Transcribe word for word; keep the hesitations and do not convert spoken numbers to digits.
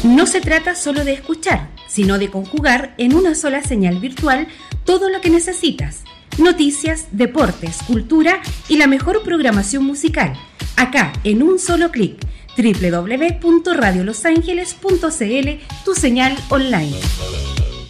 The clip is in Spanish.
No se trata solo de escuchar, sino de conjugar en una sola señal virtual todo lo que necesitas. Noticias, deportes, cultura y la mejor programación musical. Acá, en un solo clic. doble u doble u doble u punto radio los ángeles punto c l, tu señal online.